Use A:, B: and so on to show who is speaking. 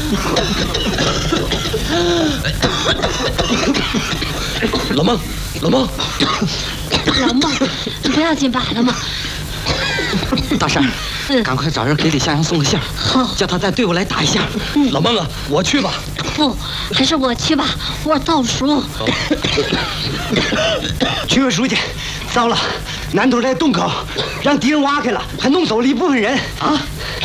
A: 老孟，老孟，
B: 老孟，不要紧吧，老孟。
A: 大婶，赶快找人给李向阳送个信儿，
B: 好，
A: 叫他带队伍来打一下。老孟啊，我去吧。
B: 不，还是我去吧，我倒数。
C: 区委书记，糟了，南头在洞口让敌人挖开了，还弄走了一部分人啊！